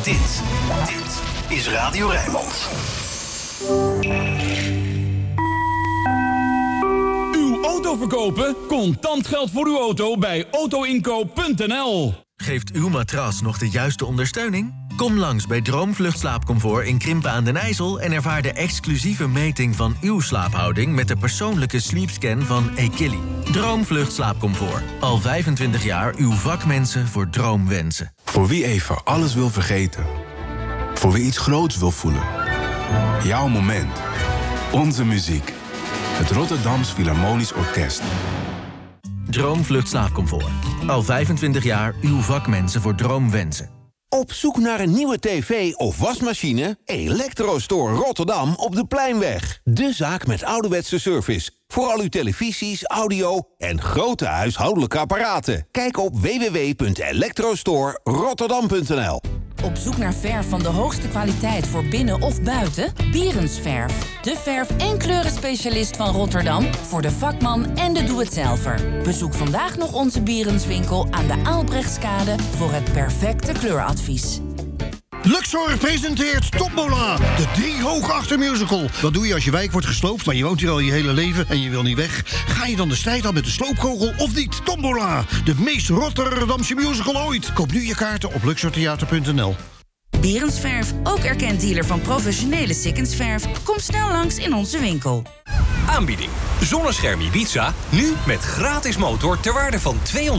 Dit is Radio Rijnmond. Uw auto verkopen? Contant geld voor uw auto bij autoinkoop.nl. Geeft uw matras nog de juiste ondersteuning? Kom langs bij Droomvlucht Slaapcomfort in Krimpen aan den IJssel... en ervaar de exclusieve meting van uw slaaphouding... met de persoonlijke sleepscan van Ekili. Droomvlucht Slaapcomfort. Al 25 jaar uw vakmensen voor droomwensen. Voor wie even alles wil vergeten. Voor wie iets groots wil voelen. Jouw moment. Onze muziek. Het Rotterdams Philharmonisch Orkest. Droomvlucht Slaapcomfort. Al 25 jaar uw vakmensen voor droomwensen. Op zoek naar een nieuwe tv of wasmachine? Electrostore Rotterdam op de Pleinweg. De zaak met ouderwetse service. Voor al uw televisies, audio en grote huishoudelijke apparaten. Kijk op www.electrostorerotterdam.nl. Op zoek naar verf van de hoogste kwaliteit voor binnen of buiten? Bierensverf. De verf- en kleurenspecialist van Rotterdam voor de vakman en de doe-het-zelver. Bezoek vandaag nog onze Bierenswinkel aan de Aalbrechtskade voor het perfecte kleuradvies. Luxor presenteert Tombola, de 3 hoog achter musical. Wat doe je als je wijk wordt gesloopt, maar je woont hier al je hele leven en je wil niet weg? Ga je dan de strijd aan met de sloopkogel of niet? Tombola, de meest Rotterdamse musical ooit. Koop nu je kaarten op luxortheater.nl. Bierensverf, ook erkend dealer van professionele Sikkensverf. Kom snel langs in onze winkel. Aanbieding. Zonnescherm Ibiza, nu met gratis motor ter waarde van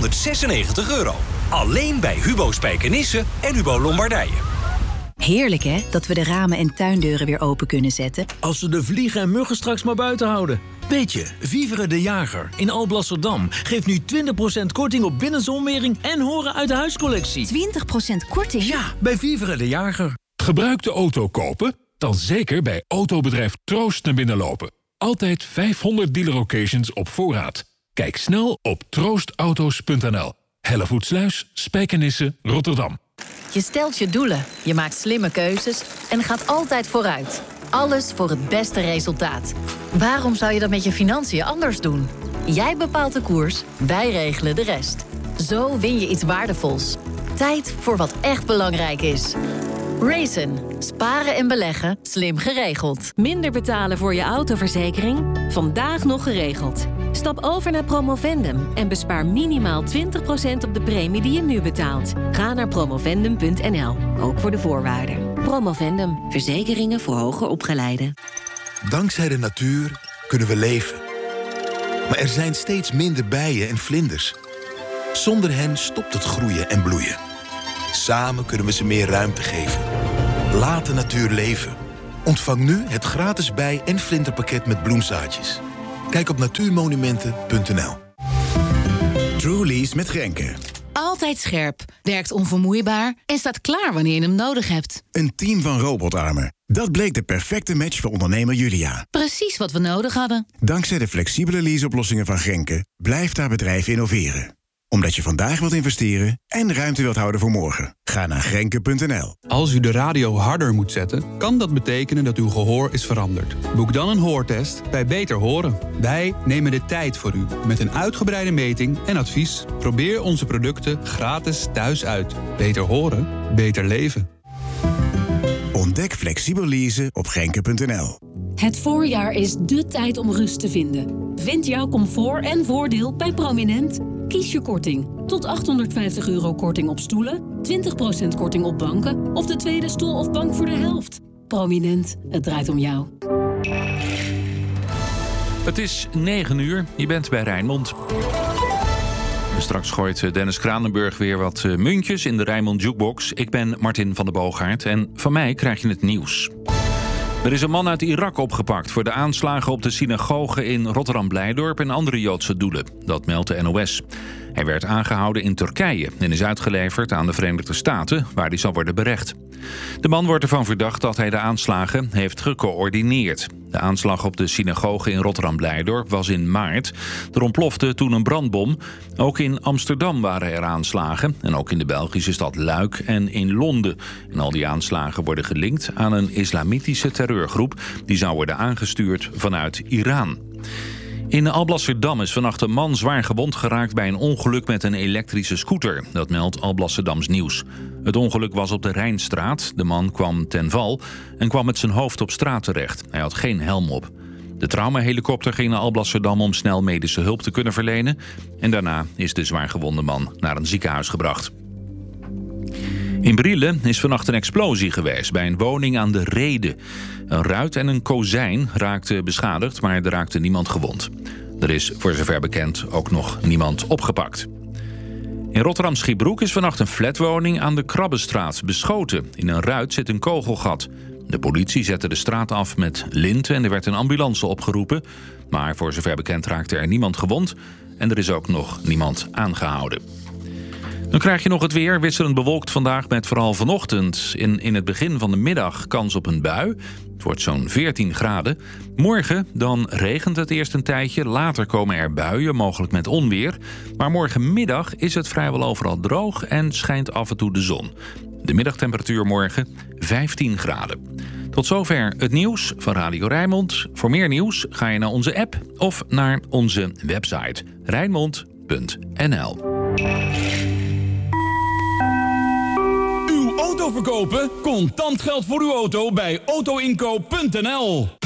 €296. Alleen bij Hubo Spijkenisse en Hubo Lombardije. Heerlijk hè, dat we de ramen en tuindeuren weer open kunnen zetten. Als we de vliegen en muggen straks maar buiten houden. Weet je, Vivere de Jager in Alblasserdam geeft nu 20% korting op binnenzonwering en horen uit de huiscollectie. 20% korting? Ja, bij Vivere de Jager. Gebruikte auto kopen? Dan zeker bij autobedrijf Troost naar binnen lopen. Altijd 500 dealer-occasions op voorraad. Kijk snel op troostauto's.nl. Hellevoetsluis, Spijkenisse, Rotterdam. Je stelt je doelen, je maakt slimme keuzes en gaat altijd vooruit. Alles voor het beste resultaat. Waarom zou je dat met je financiën anders doen? Jij bepaalt de koers, wij regelen de rest. Zo win je iets waardevols. Tijd voor wat echt belangrijk is. Raisin. Sparen en beleggen, slim geregeld. Minder betalen voor je autoverzekering? Vandaag nog geregeld. Stap over naar Promovendum en bespaar minimaal 20% op de premie die je nu betaalt. Ga naar promovendum.nl, ook voor de voorwaarden. Promovendum, verzekeringen voor hoger opgeleiden. Dankzij de natuur kunnen we leven. Maar er zijn steeds minder bijen en vlinders. Zonder hen stopt het groeien en bloeien. Samen kunnen we ze meer ruimte geven. Laat de natuur leven. Ontvang nu het gratis bij- en vlinderpakket met bloemzaadjes. Kijk op natuurmonumenten.nl. Trulies met Grenke. Altijd scherp, werkt onvermoeibaar en staat klaar wanneer je hem nodig hebt. Een team van robotarmen. Dat bleek de perfecte match voor ondernemer Julia. Precies wat we nodig hadden. Dankzij de flexibele leaseoplossingen van Grenke blijft haar bedrijf innoveren. Omdat je vandaag wilt investeren en ruimte wilt houden voor morgen. Ga naar Grenke.nl. Als u de radio harder moet zetten, kan dat betekenen dat uw gehoor is veranderd. Boek dan een hoortest bij Beter Horen. Wij nemen de tijd voor u met een uitgebreide meting en advies. Probeer onze producten gratis thuis uit. Beter horen, beter leven. Ontdek flexibel leasen op Grenke.nl. Het voorjaar is dé tijd om rust te vinden. Vind jouw comfort en voordeel bij Prominent. Kies je korting. Tot €850 korting op stoelen, 20% korting op banken of de tweede stoel of bank voor de helft. Prominent, het draait om jou. Het is 9 uur, je bent bij Rijnmond. Straks gooit Dennis Kranenburg weer wat muntjes in de Rijnmond Jukebox. Ik ben Martin van der Boogaard en van mij krijg je het nieuws. Er is een man uit Irak opgepakt voor de aanslagen op de synagoge in Rotterdam-Blijdorp en andere Joodse doelen. Dat meldt de NOS. Hij werd aangehouden in Turkije en is uitgeleverd aan de Verenigde Staten, waar hij zal worden berecht. De man wordt ervan verdacht dat hij de aanslagen heeft gecoördineerd. De aanslag op de synagoge in Rotterdam-Blijdorp was in maart. Er ontplofte toen een brandbom. Ook in Amsterdam waren er aanslagen. En ook in de Belgische stad Luik en in Londen. En al die aanslagen worden gelinkt aan een islamitische terreurgroep. Die zou worden aangestuurd vanuit Iran. In Alblasserdam is vannacht een man zwaar gewond geraakt bij een ongeluk met een elektrische scooter. Dat meldt Alblasserdams Nieuws. Het ongeluk was op de Rijnstraat. De man kwam ten val en kwam met zijn hoofd op straat terecht. Hij had geen helm op. De traumahelikopter ging naar Alblasserdam om snel medische hulp te kunnen verlenen. En daarna is de zwaargewonde man naar een ziekenhuis gebracht. In Brielle is vannacht een explosie geweest bij een woning aan de Rede. Een ruit en een kozijn raakten beschadigd, maar er raakte niemand gewond. Er is, voor zover bekend, ook nog niemand opgepakt. In Rotterdam-Schiebroek is vannacht een flatwoning aan de Krabbenstraat beschoten. In een ruit zit een kogelgat. De politie zette de straat af met linten en er werd een ambulance opgeroepen. Maar voor zover bekend raakte er niemand gewond en er is ook nog niemand aangehouden. Dan krijg je nog het weer, wisselend bewolkt vandaag met vooral vanochtend in het begin van de middag kans op een bui. Het wordt zo'n 14 graden. Morgen dan regent het eerst een tijdje, later komen er buien, mogelijk met onweer. Maar morgenmiddag is het vrijwel overal droog en schijnt af en toe de zon. De middagtemperatuur morgen 15 graden. Tot zover het nieuws van Radio Rijnmond. Voor meer nieuws ga je naar onze app of naar onze website rijnmond.nl. Uw auto verkopen? Contant geld voor uw auto bij autoinkoop.nl.